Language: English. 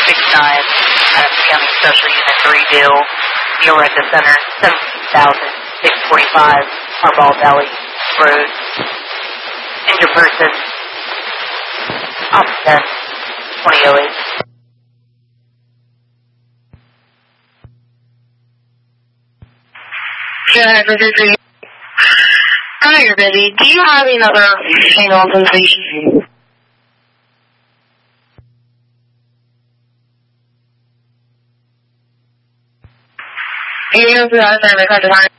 Adams County Special Unit 3 deal. Neil Renta Center, 17,645 Arbol Valley Road. Injured person, Option 2008. Hi, you're busy. Do you have another single sensation? You know who has that record design?